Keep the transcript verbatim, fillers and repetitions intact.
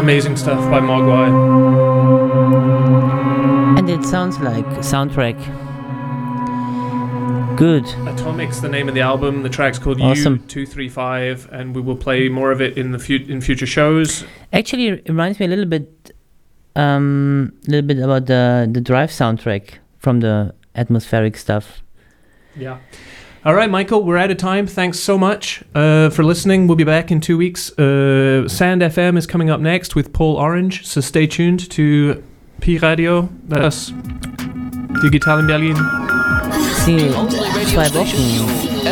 Amazing stuff by Mogwai. And it sounds like soundtrack. Good. Atomic's the name of the album. The track's called Awesome. U two three five, and we will play more of it in the fu- in future shows. Actually, it reminds me a little bit, um, little bit about the the Drive soundtrack from the atmospheric stuff. Yeah. All right, Michael, we're out of time. Thanks so much uh, for listening. We'll be back in two weeks. Uh, Sand F M is coming up next with Paul Orange, so stay tuned to Pi Radio. Das Digital in Berlin. See you zwei Wochen.